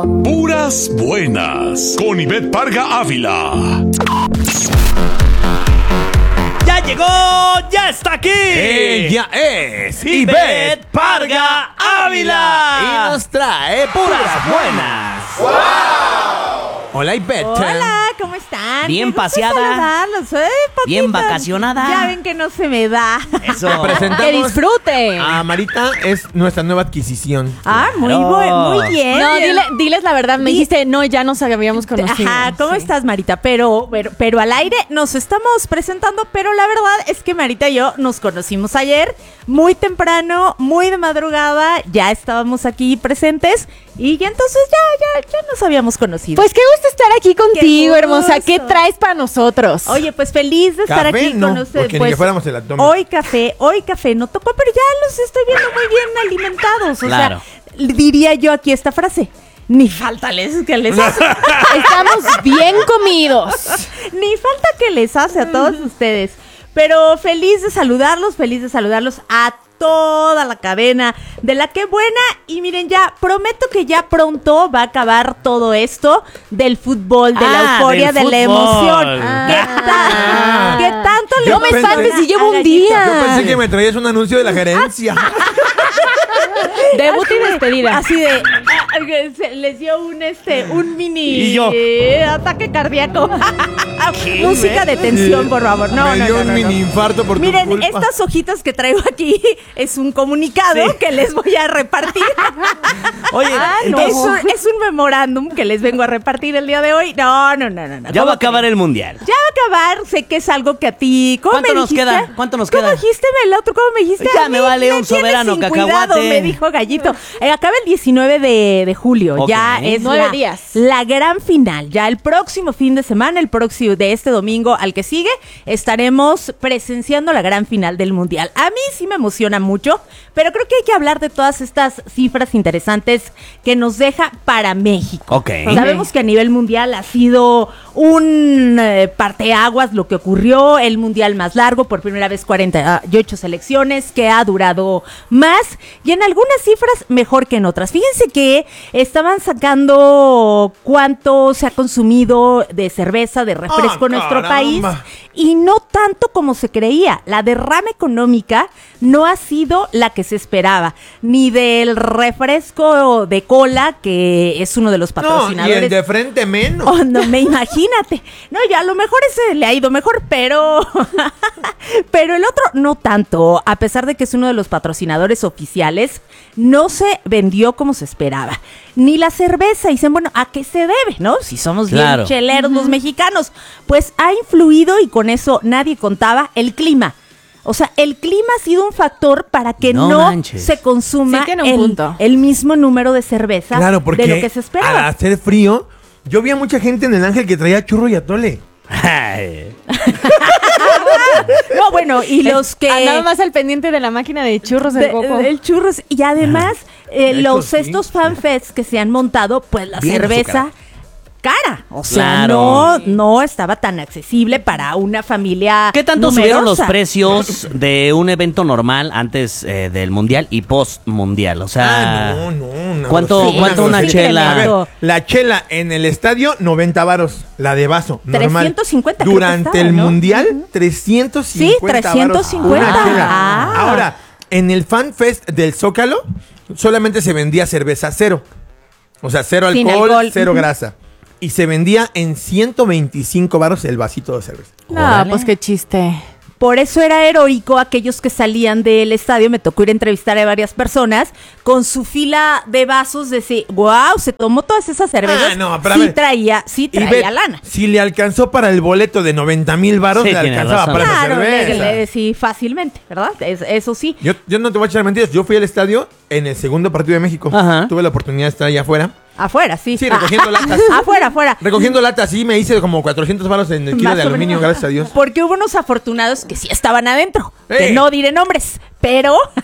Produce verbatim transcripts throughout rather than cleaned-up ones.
Puras buenas con Ivette Parga Ávila. ¡Ya llegó! ¡Ya está aquí! Ella es Ivette Parga Ávila y nos trae puras buenas. ¡Wow! Hola, Ivette. Hola, ¿cómo están? Bien Qué gusto paseada. saludarlos, ¿eh, Bien patitas? vacacionada. Ya ven que no se me da. Eso. Presentamos ¡Que disfrute! a Marita, es nuestra nueva adquisición. Ah, muy, Claro. bu- muy bien. No, bien. dile, diles la verdad. Me Di- dijiste, no, ya nos habíamos conocido. Ajá, ¿cómo Sí. estás, Marita? Pero, pero, pero al aire nos estamos presentando, pero la verdad es que Marita y yo nos conocimos ayer, muy temprano, muy de madrugada, ya estábamos aquí presentes y ya entonces ya, ya, ya nos habíamos conocido. Pues qué gusto estar aquí contigo, Qué hermosa. gusto. ¿Qué traes para nosotros? Oye, pues feliz de estar Café, aquí no, con ustedes. porque ni Pues, que fuéramos el abdomen. Hoy café, hoy café no tocó, pero ya los estoy viendo muy bien alimentados. O Claro. sea, diría yo aquí esta frase. Ni falta les que les hace. Estamos bien comidos. Ni falta que les hace a todos ustedes. Pero feliz de saludarlos, feliz de saludarlos a toda la cadena de La Qué Buena. Y miren, ya prometo que ya pronto va a acabar todo esto del fútbol, de la Ah, euforia, del de la fútbol. emoción. Ah. ¿Qué, tan- qué tanto Yo le No me pensé- salves si llevo a un Gallito? día. Yo pensé que me traías un anuncio de la gerencia. Debut y despedida. Así de ah, que se les dio un este un mini Y yo. eh, ataque cardíaco. Música de tensión, por favor. No, me no, dio no, un no, mini no. infarto por Miren, tu culpa. estas hojitas que traigo aquí es un comunicado Sí. que les voy a repartir. Oye, Ah, no. es, un, es un memorándum que les vengo a repartir el día de hoy. No, no, no, no. no. ya ¿Cómo va a acabar creen? el mundial. Ya va a acabar, sé que es algo que a ti... ¿Cómo ¿Cuánto me nos dijiste? queda? ¿Cuánto nos ¿Cómo queda? dijiste el otro? ¿Cómo me dijiste? Ya A me mí vale un tienes soberano sin cacahuate. cuidado, me dijo Gallito. Eh, acaba el diecinueve de, de julio. Ok. Ya es Nueve la, días. la gran final. Ya el próximo fin de semana, el próximo de este domingo al que sigue, estaremos presenciando la gran final del Mundial. A mí sí me emociona mucho, pero creo que hay que hablar de todas estas cifras interesantes que nos deja para México. Ok. Sabemos que a nivel mundial ha sido un eh, parteaguas lo que ocurrió, el mundial más largo, por primera vez cuarenta y ocho selecciones, que ha durado más y en algunas cifras mejor que en otras. Fíjense que estaban sacando cuánto se ha consumido de cerveza, de refresco Ah, en nuestro caramba. país y no tanto como se creía. La derrama económica no ha sido la que se esperaba, ni del refresco de cola, que es uno de los No, y patrocinadores. el de frente menos. Oh, no, me imagínate. No, ya a lo mejor ese le ha ido mejor, pero pero el otro no tanto. A pesar de que es uno de los patrocinadores oficiales, no se vendió como se esperaba. Ni la cerveza. Y dicen, bueno, ¿a qué se debe? ¿No? Si somos Claro. bien cheleros los mexicanos. Pues ha influido, y con eso nadie contaba, el clima. O sea, el clima ha sido un factor para que No no, manches. se consuma Sí tiene un el, punto. el mismo número de cerveza Claro, porque de lo que se esperaba. al hacer frío, yo vi a mucha gente en el Ángel que traía churro y atole. Ay. No, bueno, y los que... Andaba más al pendiente de la máquina de churros de, de- coco. del churros. Y además, eh, De los hecho, sí. estos fanfests que se han montado, pues la Bien cerveza azucarada. cara. O sea, Claro. no, no estaba tan accesible para una familia ¿Qué tanto subieron los numerosa. precios de un evento normal antes eh, del mundial y post mundial? O sea, Ah, no, no, no. ¿cuánto, Sí, cuánto sí, una sí, chela? A ver, tremendo. la chela en el estadio, noventa varos. La de vaso, normal. trescientos cincuenta creo que Durante estaba, el ¿no? mundial, Ujú. trescientos Sí, cincuenta trescientos cincuenta. varos, una chela. Ah. Ahora, en el Fan Fest del Zócalo, solamente se vendía cerveza cero. O sea, cero Sin alcohol, alcohol. cero Ujú. grasa. Y se vendía en ciento veinticinco varos el vasito de cerveza. No, Órale. pues qué chiste. Por eso era heroico aquellos que salían del estadio. Me tocó ir a entrevistar a varias personas con su fila de vasos. De decir, wow, se tomó todas esas cervezas. Ah, no, pero a sí ver. traía, sí Y traía ve, lana. si le alcanzó para el boleto de noventa mil varos, Sí, le tienes alcanzaba razón. para esa Claro, le, cerveza. le- sí, fácilmente, ¿verdad? Es- eso sí. Yo, yo no te voy a echar mentiras. Yo fui al estadio en el segundo partido de México. Ajá. Tuve la oportunidad de estar allá afuera. Afuera, sí. Sí, recogiendo latas. Afuera, afuera. Recogiendo latas, sí, me hice como cuatrocientos varos en el kilo Más de o aluminio, menos. gracias a Dios. Porque hubo unos afortunados que sí estaban adentro. ¡Ey! Que no diré nombres, pero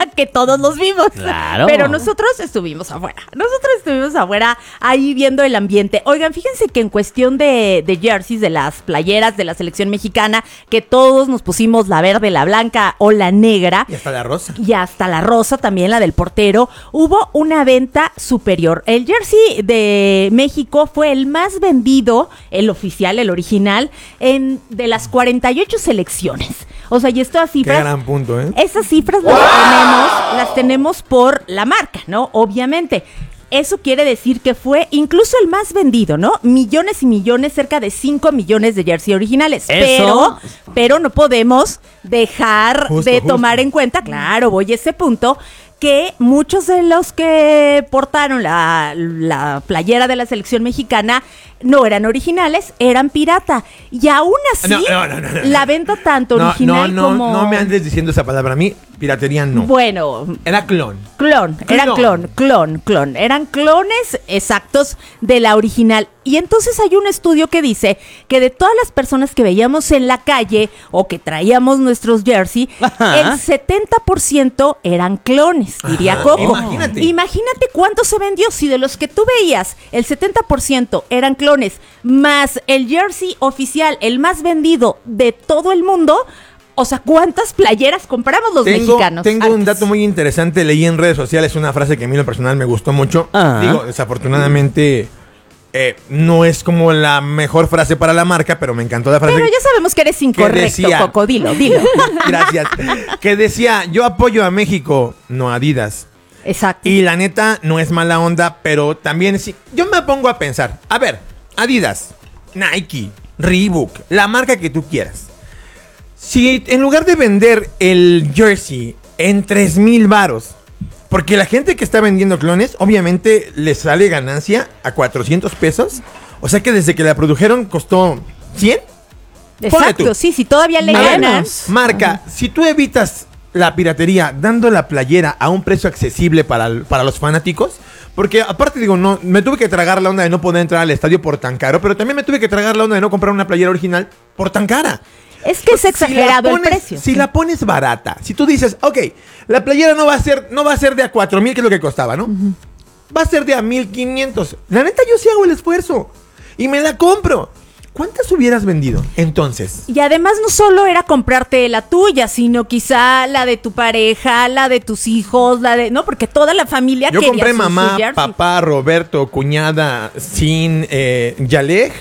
que todos los vimos. Claro. Pero nosotros estuvimos afuera. Nosotros estuvimos afuera ahí viendo el ambiente. Oigan, fíjense que en cuestión de, de jerseys, de las playeras de la selección mexicana, que todos nos pusimos la verde, la blanca o la negra. Y hasta la rosa. Y hasta la rosa, también la del portero, hubo una venta superior. El jersey de México fue el más vendido, el oficial, el original, en de las cuarenta y ocho selecciones. O sea, y estas cifras... Qué gran punto, ¿eh? Esas cifras las tenemos, las tenemos por la marca, ¿no? Obviamente. Eso quiere decir que fue incluso el más vendido, ¿no? Millones y millones, cerca de cinco millones de jersey originales. Eso. Pero, pero no podemos dejar Justo, de justo. tomar en cuenta, claro, voy a ese punto, que muchos de los que portaron la, la playera de la selección mexicana no eran originales, eran pirata. Y aún así, No, no, no, no, no. la venta tanto No, original no, no, como... no me andes diciendo esa palabra. A mí, piratería no. Bueno, Era clon. clon, eran Clon. clon, clon, clon. Eran clones exactos de la original. Y entonces hay un estudio que dice que de todas las personas que veíamos en la calle o que traíamos nuestros jersey, Ajá. el setenta por ciento eran clones, diría Ajá, Coco. imagínate. Imagínate cuánto se vendió. Si de los que tú veías, el setenta por ciento eran clones, más el jersey oficial, el más vendido de todo el mundo. O sea, ¿cuántas playeras compramos los Tengo, mexicanos? tengo un Hartas. dato muy interesante. Leí en redes sociales una frase que a mí en lo personal me gustó mucho. Ajá. Digo, desafortunadamente eh, no es como la mejor frase para la marca, pero me encantó la frase. Pero ya sabemos que eres incorrecto, decía- Coco, dilo, dilo. Gracias. Que decía, yo apoyo a México, no a Adidas. Exacto. Y la neta, no es mala onda, pero también sí. Yo me pongo a pensar, a ver, Adidas, Nike, Reebok, la marca que tú quieras. Si en lugar de vender el jersey en tres mil varos, porque la gente que está vendiendo clones, obviamente le sale ganancia a cuatrocientos pesos. O sea que desde que la produjeron costó cien. ponle Exacto, tú. sí, sí, todavía le Menos. ganan. Marca, si tú evitas la piratería dando la playera a un precio accesible para, el- para los fanáticos, porque aparte digo, no, me tuve que tragar la onda de no poder entrar al estadio por tan caro, pero también me tuve que tragar la onda de no comprar una playera original por tan cara. Es que es Si la exagerado pones- el precio. Si la pones barata, si tú dices, ok, la playera no va a ser, no va a ser de a cuatro mil, que es lo que costaba, ¿no? Va a ser de a mil quinientos. La neta, yo sí hago el esfuerzo y me la compro. ¿Cuántas hubieras vendido entonces? Y además no solo era comprarte la tuya, sino quizá la de tu pareja, la de tus hijos, la de... No, porque toda la familia Yo quería compré su- su mamá, jersey. papá, Roberto, cuñada, Sin, eh, Yaleg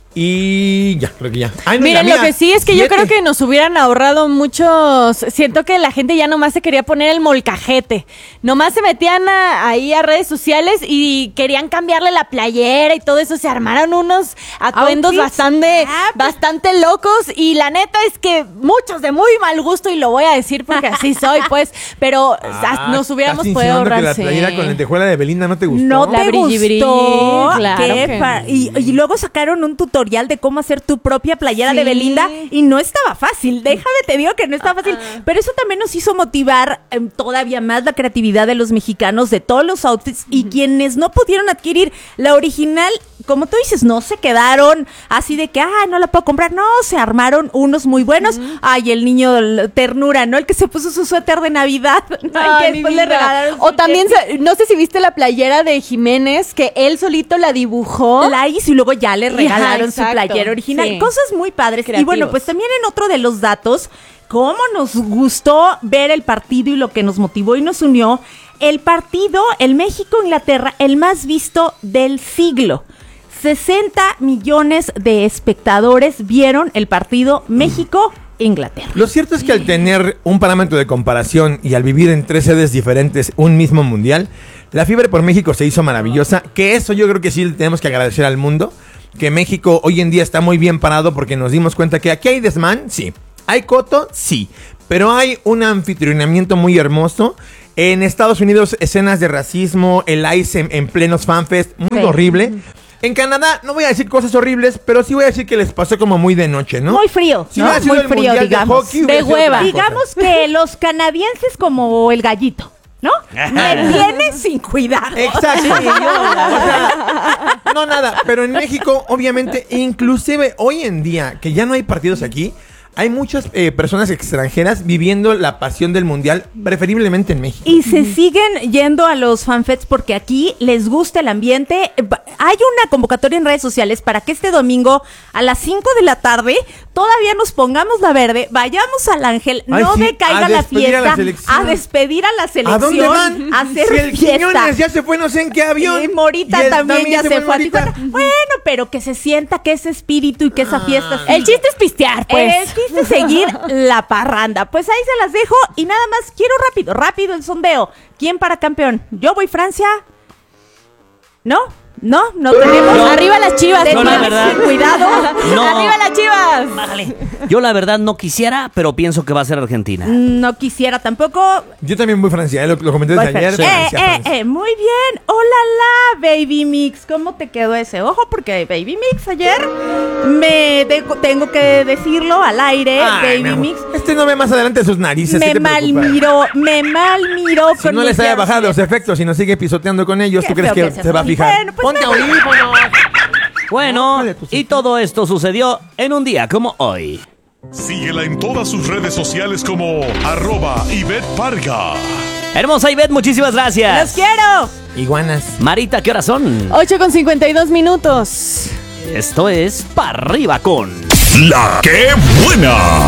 y ya, creo que ya. Ay, no, y la Miren, lo mía, que sí es que siete. yo creo que nos hubieran ahorrado muchos. Siento que la gente ya nomás se quería poner el molcajete. Nomás se metían a- ahí a redes sociales y querían cambiarle la playera y todo eso. Se armaron unos atuendos Outfits. bastante, Ah, pues. bastante locos. Y la neta es que muchos de muy mal gusto, y lo voy a decir porque así soy, pues. Pero Ah, nos hubiéramos ¿estás podido insinuando ahorrar. que la sí. playera con lentejuela de Belinda no te gustó? No La te brilli, brilli, gustó. claro Qué que pa- no. y, y luego sacaron un tutorial de cómo hacer tu propia playera de Sí. Belinda y no estaba fácil. Déjame te digo que no estaba fácil. Pero eso también nos hizo motivar em, todavía más la creatividad de los mexicanos, de todos los outfits, y quienes no pudieron adquirir la original, como tú dices, no se quedaron así de que, ah, no la puedo comprar. No, se armaron unos muy buenos. Ay, el niño l- ternura, ¿no? El que se puso su suéter de Navidad. ¿no? Ay, Y que mi después le vida. regalaron O su también, jersey. sa- no sé si viste la playera de Jiménez, que él solito la dibujó. La hizo y luego ya le Ajá, regalaron su exacto, playera original. sí. Cosas muy padres. Y Creativos. bueno, pues también en otro de los datos, cómo nos gustó ver el partido y lo que nos motivó y nos unió. El partido, el México-Inglaterra, el más visto del siglo. sesenta millones de espectadores vieron el partido México-Inglaterra. Lo cierto es que al tener un parámetro de comparación y al vivir en tres sedes diferentes un mismo mundial, la fiebre por México se hizo maravillosa, que eso yo creo que sí le tenemos que agradecer al mundo, que México hoy en día está muy bien parado porque nos dimos cuenta que aquí hay desmán, sí, hay coto, sí, pero hay un anfitrionamiento muy hermoso. En Estados Unidos, escenas de racismo, el ICE en, en plenos fanfest, muy Sí. horrible. En Canadá, no voy a decir cosas horribles, pero sí voy a decir que les pasó como muy de noche, ¿no? Muy frío, Si ¿no? hubiera sido Muy el frío, Mundial de digamos. hockey, hubiera De sido hueva. otra cosa. Digamos que los canadienses como el gallito, ¿no? Me tiene sin cuidado. Exacto. O sea, no nada, pero en México, obviamente, inclusive hoy en día, que ya no hay partidos aquí, hay muchas eh, personas extranjeras viviendo la pasión del mundial, preferiblemente en México. Y se siguen yendo a los fanfests porque aquí les gusta el ambiente. Hay una convocatoria en redes sociales para que este domingo a las cinco de la tarde todavía nos pongamos la verde, vayamos al Ángel, Ay, no sí, decaiga a la despedir a la fiesta, selección. a despedir a la selección, ¿A dónde van? a hacer Si el fiesta. Quiñones ya se fue no sé en qué avión. Y Morita Y él también, ya se fue a Morita. Tijuana. Bueno, pero que se sienta que ese espíritu y que esa fiesta El chiste es pistear, pues. el chiste es seguir la parranda. Pues ahí se las dejo y nada más quiero rápido, rápido el sondeo. ¿Quién para campeón? Yo voy Francia. ¿No? ¿No? ¿No tenemos? No. Arriba las Chivas. No, la Tenemos verdad. cuidado. No. Arriba las Chivas. Vale. Yo la verdad no quisiera, pero pienso que va a ser Argentina. No quisiera tampoco. Yo también voy Francia, eh, lo, lo comenté desde Voy ayer. Francia. Eh, Francia, eh, Francia. eh, muy bien. Hola, la Baby Mix. ¿Cómo te quedó ese? Ojo, porque Baby Mix ayer me de- tengo que decirlo al aire. Ay, mi Baby amor. Mix Este no ve más adelante sus narices. ¿qué me te preocupa? malmiró, me malmiró Si con no les mis haya bajado los llaves. efectos y no sigue pisoteando con ellos, Qué ¿tú crees feo que que se seas va a así. fijar? Bueno, pues Ponte nada. audífonos. Bueno, Bájale tus y todo esto sucedió en un día como hoy. Síguela en todas sus redes sociales como arroba Ivette Parga. Hermosa Ivette, muchísimas ¡Los gracias. quiero! Iguanas. Marita, ¿qué horas son? ocho con cincuenta y dos minutos. Esto es Pa' Arriba con... La que buena.